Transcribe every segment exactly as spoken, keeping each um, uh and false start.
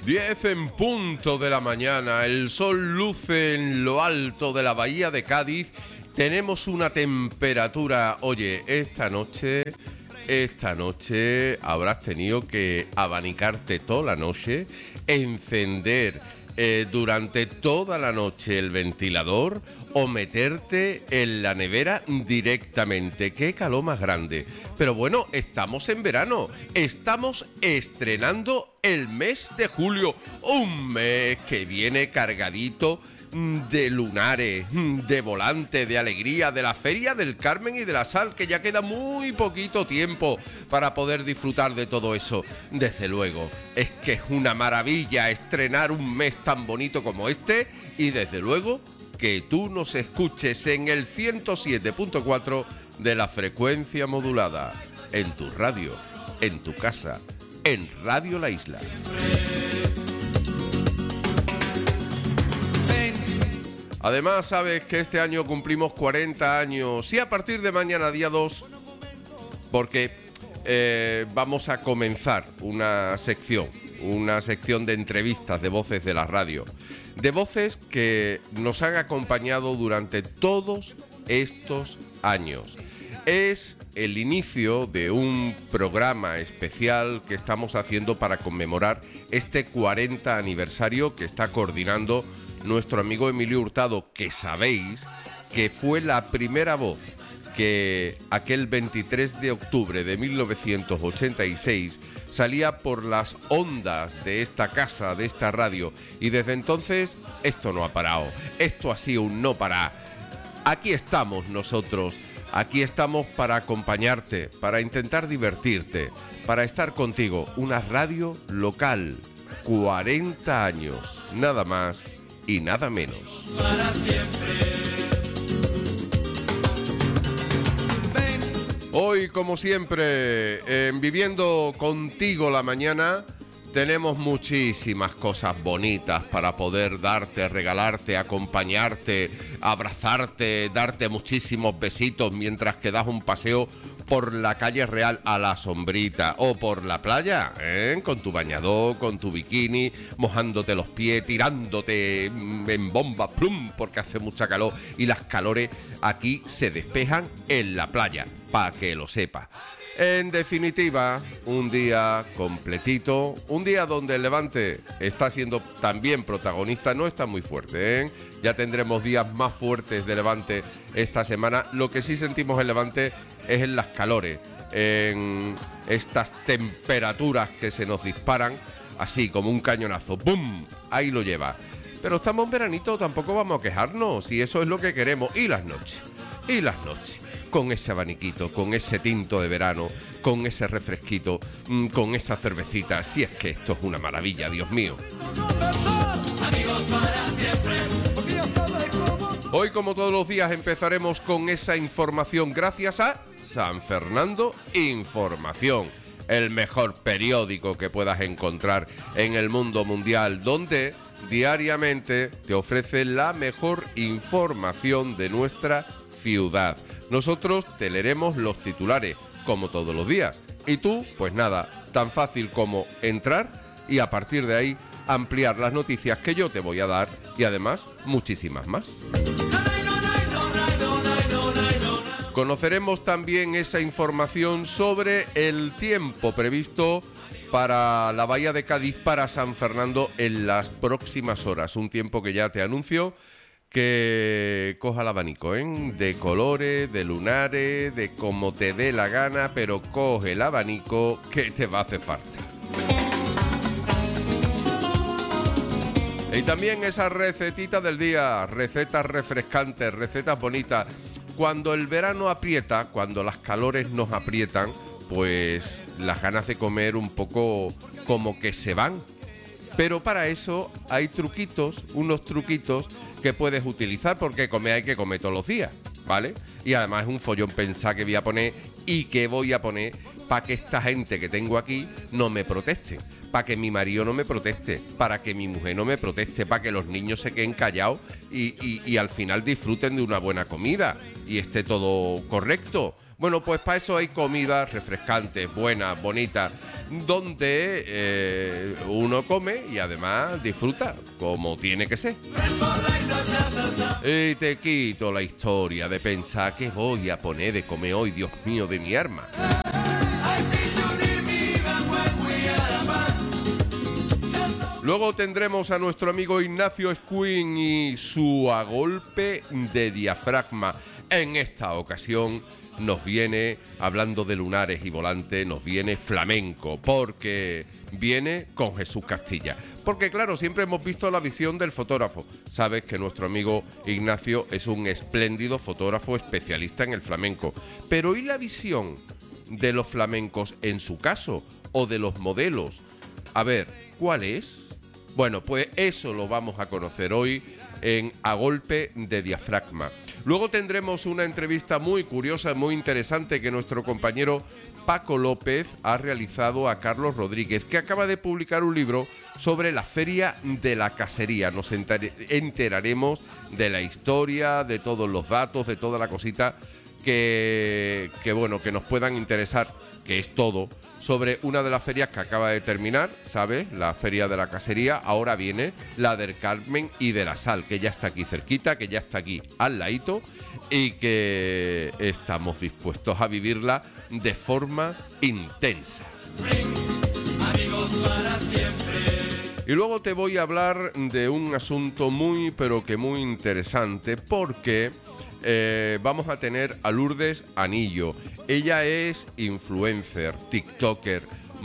diez en punto de la mañana, el sol luce en lo alto de la bahía de Cádiz. Tenemos una temperatura, oye, esta noche, esta noche habrás tenido que abanicarte toda la noche, encender eh, durante toda la noche el ventilador o meterte en la nevera directamente. ¡Qué calor más grande! Pero bueno, estamos en verano, estamos estrenando el mes de julio, un mes que viene cargadito de lunares, de volante, de alegría, de la Feria del Carmen y de la Sal, que ya queda muy poquito tiempo para poder disfrutar de todo eso. Desde luego, es que es una maravilla estrenar un mes tan bonito como este y desde luego que tú nos escuches en el ciento siete punto cuatro de la frecuencia modulada, en tu radio, en tu casa, en Radio La Isla. Además, sabes que este año cumplimos cuarenta años y a partir de mañana, día dos, porque eh, vamos a comenzar una sección, una sección de entrevistas de voces de la radio, de voces que nos han acompañado durante todos estos años. Es el inicio de un programa especial que estamos haciendo para conmemorar este cuarenta aniversario que está coordinando nuestro amigo Emilio Hurtado, que sabéis que fue la primera voz que aquel veintitrés de octubre de mil novecientos ochenta y seis salía por las ondas de esta casa, de esta radio, y desde entonces esto no ha parado, esto ha sido un no parar. Aquí estamos nosotros, aquí estamos para acompañarte, para intentar divertirte, para estar contigo, una radio local, cuarenta años, nada más y nada menos. Para siempre. Hoy, como siempre, en Viviendo Contigo la Mañana, tenemos muchísimas cosas bonitas para poder darte, regalarte, acompañarte, abrazarte, darte muchísimos besitos mientras que das un paseo por la calle Real a la sombrita o por la playa, ¿eh? Con tu bañador, con tu bikini, mojándote los pies, tirándote en bomba, plum, porque hace mucha calor y las calores aquí se despejan en la playa, para que lo sepas. En definitiva, un día completito, un día donde el Levante está siendo también protagonista, no está muy fuerte, ¿eh? Ya tendremos días más fuertes de Levante esta semana. Lo que sí sentimos en Levante es en las calores, en estas temperaturas que se nos disparan, así como un cañonazo, ¡bum! Ahí lo lleva. Pero estamos en veranito, tampoco vamos a quejarnos, si eso es lo que queremos. Y las noches, y las noches. Con ese abaniquito, con ese tinto de verano, con ese refresquito, con esa cervecita. Si es que esto es una maravilla, Dios mío. Hoy, como todos los días, empezaremos con esa información gracias a San Fernando Información, el mejor periódico que puedas encontrar en el mundo mundial, donde diariamente te ofrece la mejor información de nuestra ciudad. Nosotros te leeremos los titulares, como todos los días. Y tú, pues nada, tan fácil como entrar y a partir de ahí ampliar las noticias que yo te voy a dar y además muchísimas más. Conoceremos también esa información sobre el tiempo previsto para la bahía de Cádiz, para San Fernando en las próximas horas. Un tiempo que ya te anuncio que coja el abanico, ¿eh? De colores, de lunares, de como te dé la gana, pero coge el abanico que te va a hacer falta. Y también esa recetita del día, recetas refrescantes, recetas bonitas. Cuando el verano aprieta, cuando las calores nos aprietan, pues las ganas de comer un poco como que se van. Pero para eso hay truquitos, unos truquitos que puedes utilizar, porque comer hay que comer todos los días, ¿vale? Y además es un follón pensar que voy a poner y que voy a poner para que esta gente que tengo aquí no me proteste, para que mi marido no me proteste, para que mi mujer no me proteste, para que los niños se queden callados y, y, y al final disfruten de una buena comida y esté todo correcto. Bueno, pues para eso hay comidas refrescantes, buenas, bonitas, donde eh, uno come y además disfruta, como tiene que ser. Y te quito la historia de pensar qué voy a poner de comer hoy, Dios mío, de mi arma. Luego tendremos a nuestro amigo Ignacio Escuín y su A Golpe de Diafragma. En esta ocasión nos viene, hablando de lunares y volantes, nos viene flamenco, porque viene con Jesús Castilla. Porque claro, siempre hemos visto la visión del fotógrafo. Sabes que nuestro amigo Ignacio es un espléndido fotógrafo especialista en el flamenco. Pero ¿y la visión de los flamencos en su caso? ¿O de los modelos? A ver, ¿cuál es? Bueno, pues eso lo vamos a conocer hoy en A Golpe de Diafragma. Luego tendremos una entrevista muy curiosa, muy interesante que nuestro compañero Paco López ha realizado a Carlos Rodríguez, que acaba de publicar un libro sobre la Feria de la Casería. Nos enteraremos de la historia, de todos los datos, de toda la cosita que, que bueno, que nos puedan interesar, que es todo, sobre una de las ferias que acaba de terminar, ¿sabes? La Feria de la Casería. Ahora viene la del Carmen y de la Sal, que ya está aquí cerquita, que ya está aquí al ladito y que estamos dispuestos a vivirla de forma intensa. Amigos para siempre. Y luego te voy a hablar de un asunto muy, pero que muy interesante, porque eh, vamos a tener a Lourdes Anillo. Ella es influencer, tiktoker,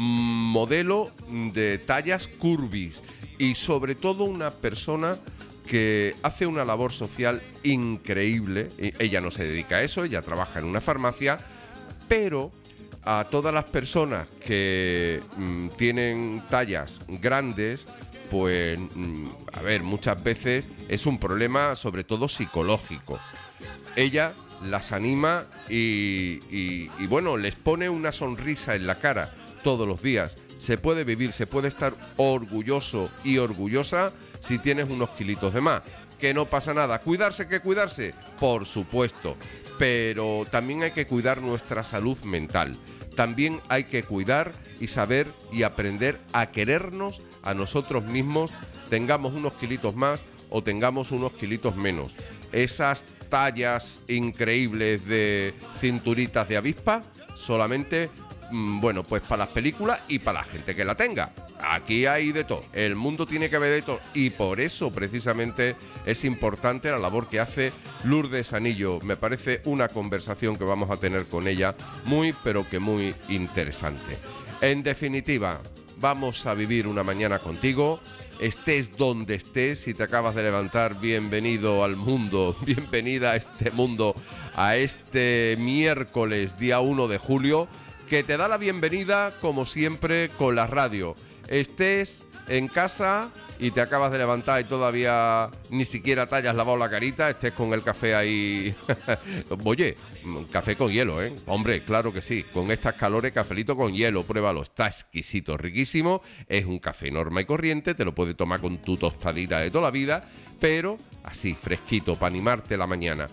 modelo de tallas curvis y sobre todo una persona que hace una labor social increíble. Ella no se dedica a eso, ella trabaja en una farmacia, pero a todas las personas que mm, tienen tallas grandes, pues, mm, a ver, muchas veces es un problema sobre todo psicológico. Ella las anima y, y, y bueno, les pone una sonrisa en la cara todos los días. Se puede vivir, se puede estar orgulloso y orgullosa si tienes unos kilitos de más. Que no pasa nada. ¿Cuidarse que cuidarse? Por supuesto. Pero también hay que cuidar nuestra salud mental. También hay que cuidar y saber y aprender a querernos a nosotros mismos, tengamos unos kilitos más o tengamos unos kilitos menos. Esas tallas increíbles de cinturitas de avispa solamente, mmm, bueno, pues para las películas y para la gente que la tenga. Aquí hay de todo, el mundo tiene que haber de todo y por eso precisamente es importante la labor que hace Lourdes Anillo. Me parece una conversación que vamos a tener con ella muy, pero que muy interesante. En definitiva, vamos a vivir una mañana contigo. Estés donde estés, si te acabas de levantar, bienvenido al mundo, bienvenida a este mundo, a este miércoles, día uno de julio, que te da la bienvenida, como siempre, con la radio. Estés en casa y te acabas de levantar y todavía ni siquiera te hayas lavado la carita, estés con el café ahí. Oye, café con hielo, ¿eh? Hombre, claro que sí, con estas calores, cafelito con hielo, pruébalo, está exquisito, riquísimo, es un café normal y corriente, te lo puedes tomar con tu tostadita de toda la vida, pero así, fresquito, para animarte la mañana.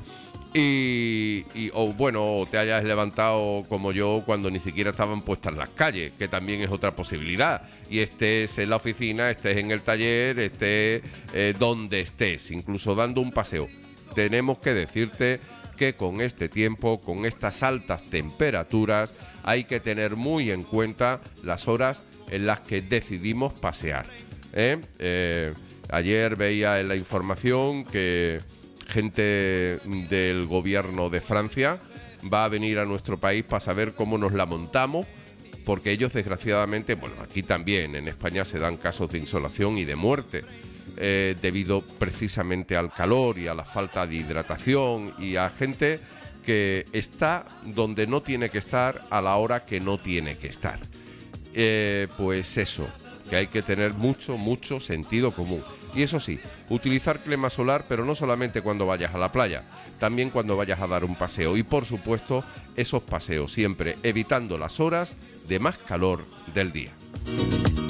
Y, y o bueno, te hayas levantado como yo cuando ni siquiera estaban puestas las calles, que también es otra posibilidad, y estés en la oficina, estés en el taller, estés eh, donde estés, incluso dando un paseo. Tenemos que decirte que con este tiempo, con estas altas temperaturas, hay que tener muy en cuenta las horas en las que decidimos pasear, ¿eh? Eh, ayer veía en la información que gente del gobierno de Francia va a venir a nuestro país para saber cómo nos la montamos, porque ellos desgraciadamente, bueno, aquí también en España se dan casos de insolación y de muerte eh, debido precisamente al calor y a la falta de hidratación y a gente que está donde no tiene que estar a la hora que no tiene que estar. Eh, pues eso, que hay que tener mucho, mucho sentido común. Y eso sí, utilizar crema solar, pero no solamente cuando vayas a la playa, también cuando vayas a dar un paseo. Y por supuesto, esos paseos siempre evitando las horas de más calor del día.